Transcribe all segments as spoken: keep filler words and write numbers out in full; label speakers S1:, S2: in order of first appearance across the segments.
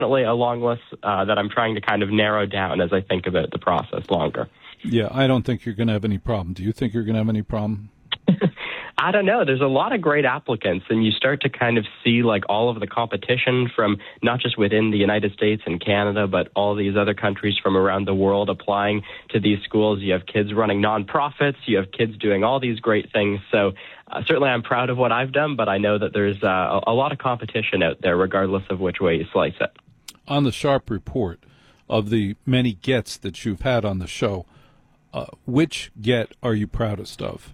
S1: definitely a long list uh, that I'm trying to kind of narrow down as I think about the process longer.
S2: Yeah, I don't think you're going to have any problem. Do you think you're going to have any problem?
S1: I don't know. There's a lot of great applicants, and you start to kind of see like all of the competition from not just within the United States and Canada, but all these other countries from around the world applying to these schools. You have kids running nonprofits. You have kids doing all these great things. So uh, certainly I'm proud of what I've done, but I know that there's uh, a, a lot of competition out there, regardless of which way you slice it.
S2: On the Sharp Report, of the many gets that you've had on the show, uh, which get are you proudest of?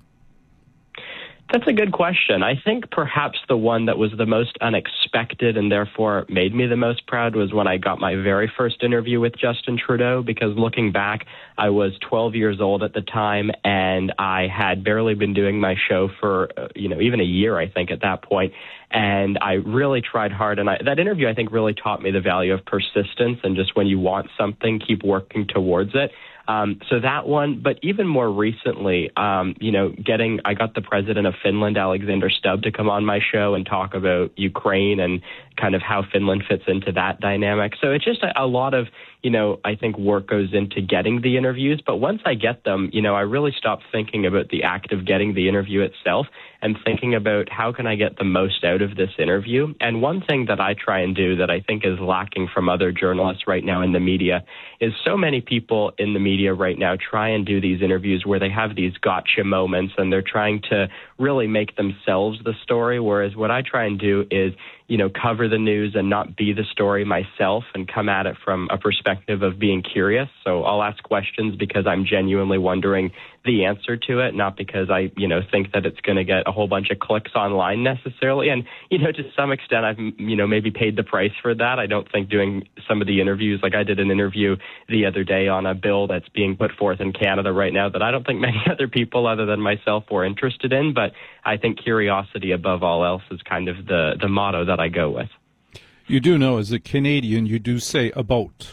S1: That's a good question. I think perhaps the one that was the most unexpected and therefore made me the most proud was when I got my very first interview with Justin Trudeau, because looking back, I was twelve years old at the time, and I had barely been doing my show for, uh, you know, even a year, I think, at that point. And I really tried hard. And I, that interview, I think, really taught me the value of persistence and just when you want something, keep working towards it. Um, so that one, but even more recently, um, you know, getting, I got the president of Finland, Alexander Stubb, to come on my show and talk about Ukraine and kind of how Finland fits into that dynamic. So it's just a, a lot of, you know, I think work goes into getting the interviews. But once I get them, you know, I really stop thinking about the act of getting the interview itself and thinking about how can I get the most out of this interview. And one thing that I try and do that I think is lacking from other journalists right now in the media is so many people in the media right now try and do these interviews where they have these gotcha moments and they're trying to really make themselves the story. Whereas what I try and do is, you know, cover the news and not be the story myself and come at it from a perspective of being curious. So I'll ask questions because I'm genuinely wondering the answer to it, not because I, you know, think that it's going to get a whole bunch of clicks online necessarily. And, you know, to some extent, I've, you know, maybe paid the price for that. I don't think doing some of the interviews, like I did an interview the other day on a bill that's being put forth in Canada right now that I don't think many other people other than myself were interested in. But I think curiosity above all else is kind of the, the motto that I go with.
S2: You do know, as a Canadian, you do say about.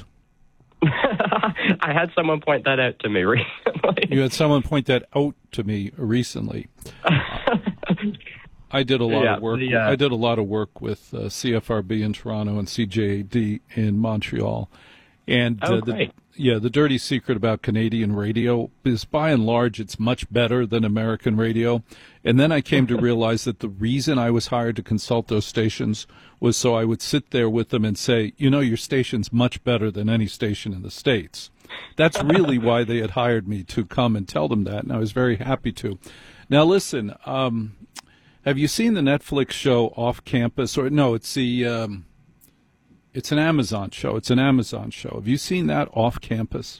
S1: I had someone point that out to me recently.
S2: You had someone point that out to me recently. I did a lot
S1: yeah,
S2: of work.
S1: The, uh,
S2: I did a lot of work with uh, C F R B in Toronto and C J A D in Montreal, and
S1: oh,
S2: uh, the,
S1: great.
S2: yeah, the dirty secret about Canadian radio is, by and large, it's much better than American radio. And then I came to realize that the reason I was hired to consult those stations was so I would sit there with them and say, you know, your station's much better than any station in the States. That's really why they had hired me, to come and tell them that, and I was very happy to. Now, listen, um, have you seen the Netflix show Off Campus? Or no, it's the um, it's an Amazon show. It's an Amazon show. Have you seen that, Off Campus?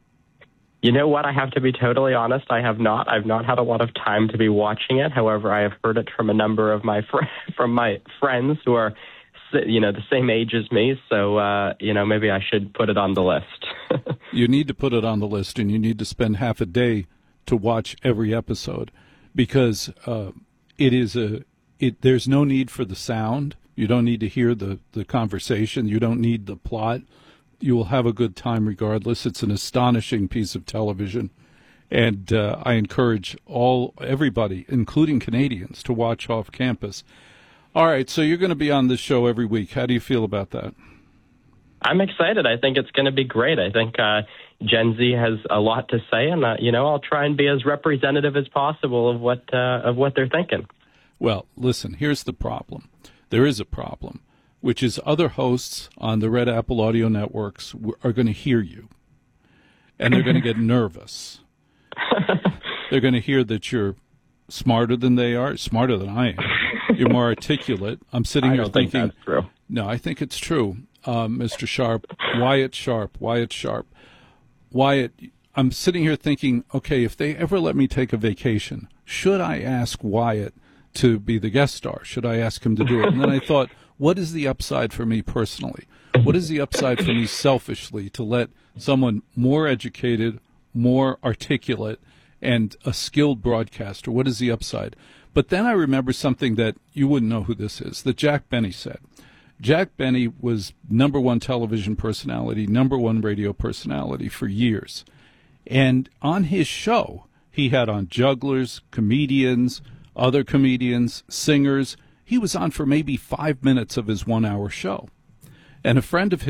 S1: You know what? I have to be totally honest. I have not. I've not had a lot of time to be watching it. However, I have heard it from a number of my fr- from my friends who are, you know, the same age as me. So, uh, you know, maybe I should put it on the list.
S2: You need to put it on the list, and you need to spend half a day to watch every episode, because uh, it is a. It there's no need for the sound. You don't need to hear the the conversation. You don't need the plot. You will have a good time regardless. It's an astonishing piece of television, and uh, I encourage all everybody, including Canadians, to watch Off Campus. All right, so you're going to be on this show every week. How do you feel about that?
S1: I'm excited. I think it's going to be great. I think uh, Gen Z has a lot to say, and uh, you know, I'll try and be as representative as possible of what uh, of what they're thinking.
S2: Well, listen, here's the problem. There is a problem, which is other hosts on the Red Apple Audio Networks are going to hear you, and they're going to get nervous. They're going to hear that you're smarter than they are, smarter than I am. You're more articulate. I'm sitting
S1: I
S2: here
S1: don't
S2: thinking,
S1: think that's true.
S2: No, I think it's true, um, Mister Sharp, Wyatt Sharp, Wyatt Sharp. Wyatt, I'm sitting here thinking, okay, if they ever let me take a vacation, should I ask Wyatt to be the guest star? Should I ask him to do it? And then I thought, what is the upside for me personally? What is the upside for me selfishly to let someone more educated, more articulate, and a skilled broadcaster, what is the upside? But then I remember something that you wouldn't know who this is, that Jack Benny said. Jack Benny was number one television personality, number one radio personality for years. And on his show, he had on jugglers, comedians, other comedians, singers. He was on for maybe five minutes of his one-hour show. And a friend of his